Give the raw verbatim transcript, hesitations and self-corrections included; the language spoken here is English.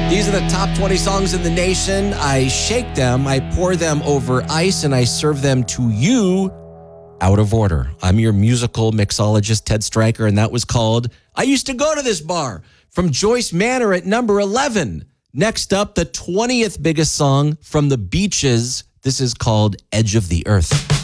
These are the top twenty songs in the nation. I shake them, I pour them over ice, and I serve them to you out of order. I'm your musical mixologist, Ted Stryker, and that was called I Used to Go to This Bar from Joyce Manor at number eleven. Next up, the twentieth biggest song from the Beaches. This is called Edge of the Earth.